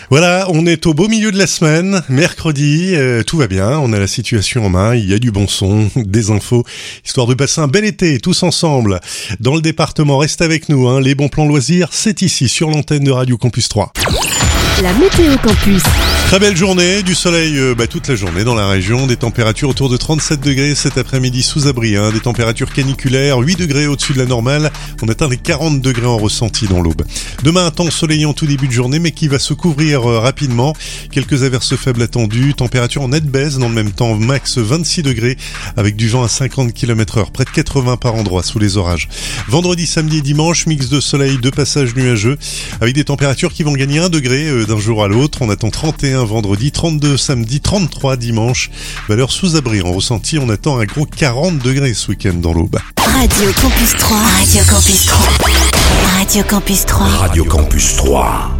Voilà, on est au beau milieu de la semaine, mercredi, tout va bien, on a la situation en main, il y a du bon son, des infos, histoire de passer un bel été tous ensemble. Dans le département, reste avec nous, les bons plans loisirs, c'est ici sur l'antenne de Radio Campus 3. La météo campus. Très belle journée, du soleil toute la journée dans la région, des températures autour de 37 degrés cet après-midi sous abri, des températures caniculaires, 8 degrés au-dessus de la normale, on atteint les 40 degrés en ressenti dans l'aube. Demain un temps soleillant tout début de journée mais qui va se couvrir rapidement, quelques averses faibles attendues, température en nette baisse dans le même temps, max 26 degrés avec du vent à 50 km/h, près de 80 par endroit sous les orages. Vendredi, samedi et dimanche, mix de soleil, de passages nuageux, avec des températures qui vont gagner 1 degré d'un jour à l'autre, on attend 31 vendredi, 32 samedi, 33 dimanche. Valeur sous abri en ressenti, on attend un gros 40 degrés ce week-end dans l'aube. Radio Campus 3. Radio Campus 3. Radio Campus 3. Radio Campus 3.